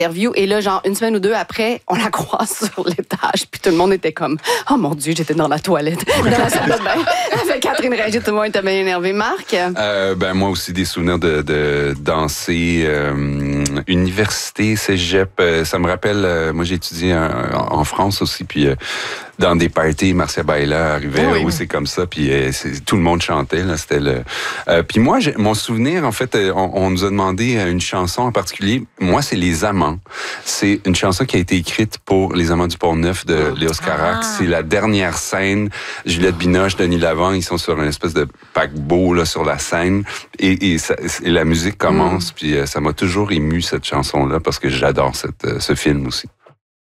interview. Et là, genre, une semaine ou deux après, on la croise sur l'étage. Puis tout le monde était comme, oh mon Dieu, j'étais dans la toilette, dans la salle de bain. Avec Catherine Régis, tout le monde était bien énervé. Marc? Moi aussi, des souvenirs de danser, université, cégep. Ça me rappelle, moi j'ai étudié en France aussi, puis dans des parties, Marcia Baila arrivait, oui. c'est comme ça, puis tout le monde chantait, là, c'était le... puis moi, mon souvenir, en fait, on nous a demandé une chanson en particulier. Moi, c'est Les Amants. C'est une chanson qui a été écrite pour Les Amants du Pont-Neuf de Léos Carax. C'est la dernière scène. Juliette Binoche, Denis Lavant, ils sont sur une espèce de paquebot là, sur la scène, et la musique commence, puis ça m'a toujours ému, cette chanson-là, parce que j'adore ce film aussi.